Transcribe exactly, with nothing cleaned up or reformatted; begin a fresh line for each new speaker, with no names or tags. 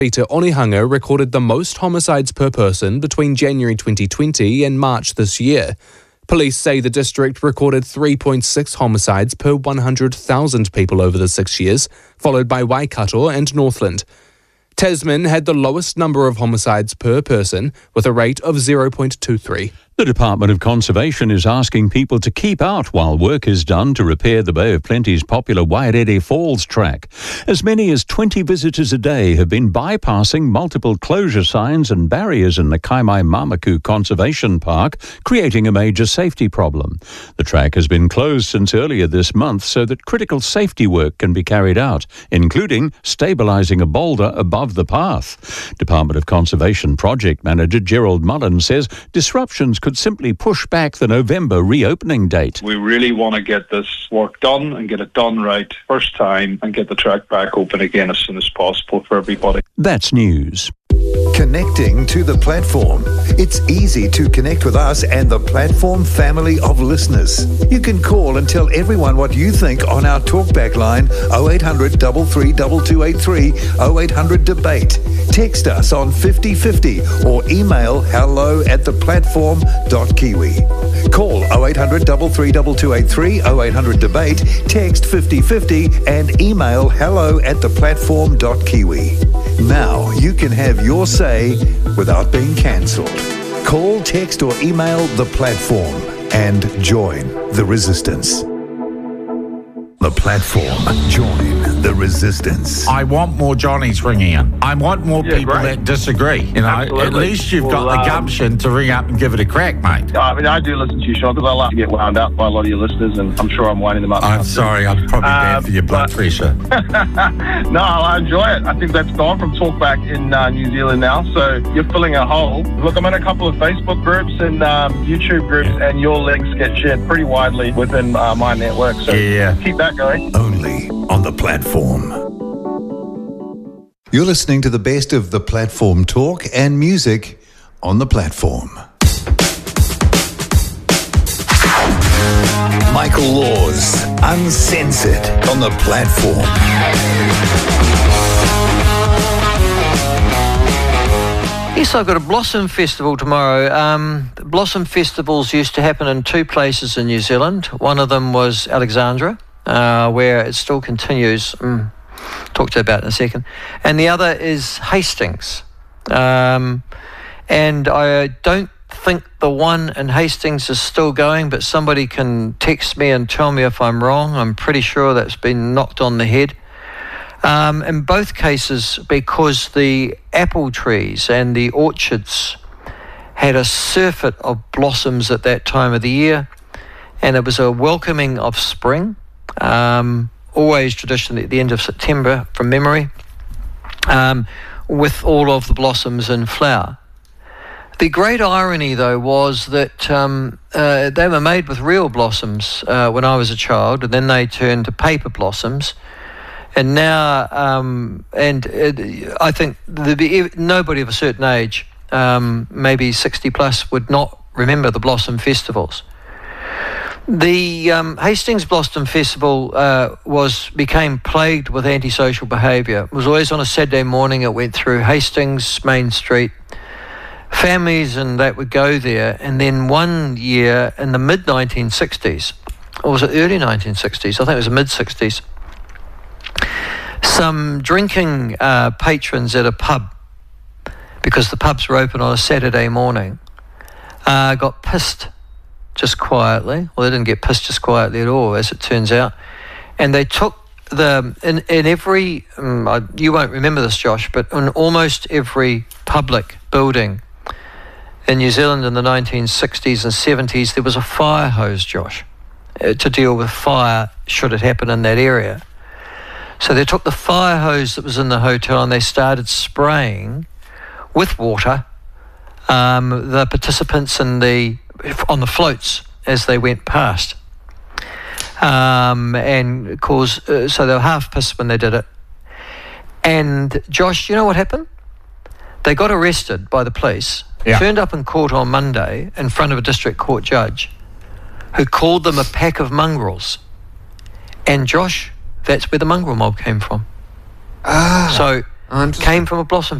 Peter Onehunga recorded the most homicides per person between January twenty twenty and March this year. Police say the district recorded three point six homicides per one hundred thousand people over the six years, followed by Waikato and Northland. Tasman had the lowest number of homicides per person, with a rate of zero point two three.
The Department of Conservation is asking people to keep out while work is done to repair the Bay of Plenty's popular Waiarere Falls track. As many as twenty visitors a day have been bypassing multiple closure signs and barriers in the Kaimai Mamaku Conservation Park, creating a major safety problem. The track has been closed since earlier this month so that critical safety work can be carried out, including stabilising a boulder above the path. Department of Conservation Project Manager Gerald Mullen says disruptions could simply push back the November reopening date.
We really want to get this work done and get it done right first time and get the track back open again as soon as possible for everybody.
That's news.
Connecting to the platform. It's easy to connect with us and the platform family of listeners. You can call and tell everyone what you think on our talkback line oh eight hundred, three three two two eight three, oh eight hundred debate. Text us on fifty fifty or email hello at the platform dot kiwi. Call oh eight hundred, three three two two eight three, oh eight hundred debate, text fifty fifty and email hello at the platform dot kiwi. Now you can have your say without being cancelled. Call, text or email the platform and join the resistance. The platform. Join the resistance.
I want more Johnnies ringing in. I want more
Yeah,
people
great.
that disagree. You know,
Absolutely.
at least you've
Well,
got the
um,
gumption to ring up and give it a crack, mate.
I mean, I do listen to you, Sean, because I like to get wound up by a lot of your listeners, and I'm sure I'm winding them up.
I'm sorry, I'm probably bad
Um,
for your blood
but-
pressure.
No, I enjoy it. I think that's gone from Talkback in uh, New Zealand now, so you're filling a hole. Look, I'm in a couple of Facebook groups and um, YouTube groups, and your links get shared pretty widely within uh, my network, so
Yeah.
keep that going.
Only on the platform. You're listening to the best of the platform talk and music on the platform. Michael Laws, Uncensored on the platform.
Yes, I've got a Blossom Festival tomorrow. Um, Blossom Festivals used to happen in two places in New Zealand. One of them was Alexandra, uh, where it still continues. Mm, talk to you about it in a second. And the other is Hastings. Um, and I don't think the one in Hastings is still going, but somebody can text me and tell me if I'm wrong. I'm pretty sure that's been knocked on the head. Um, in both cases, because the apple trees and the orchards had a surfeit of blossoms at that time of the year, and it was a welcoming of spring, um, always traditionally at the end of September from memory, um, with all of the blossoms in flower. The great irony, though, was that um, uh, they were made with real blossoms uh, when I was a child, and then they turned to paper blossoms. And now, um, and uh, I think the, nobody of a certain age, um, maybe sixty plus, would not remember the Blossom Festivals. The um, Hastings Blossom Festival uh, was became plagued with antisocial behaviour. It was always on a Saturday morning. It went through Hastings Main Street. Families and that would go there, and then one year in the mid nineteen sixties, or was it early nineteen sixties? I think it was the mid sixties. Some drinking uh, patrons at a pub, because the pubs were open on a Saturday morning, uh, got pissed just quietly. Well, they didn't get pissed just quietly at all, as it turns out. And they took the, in, in every, um, I, you won't remember this, Josh, but in almost every public building in New Zealand in the nineteen sixties and seventies, there was a fire hose, Josh, uh, to deal with fire should it happen in that area. So they took the fire hose that was in the hotel and they started spraying with water um, the participants in the on the floats as they went past. Um, and cause, uh, so they were half pissed when they did it. And Josh, you know what happened? They got arrested by the police,
Yeah.
turned up in court on Monday in front of a district court judge who called them a pack of mongrels. And Josh, that's where the mongrel mob came from.
Ah.
So
Oh, interesting.
came from a blossom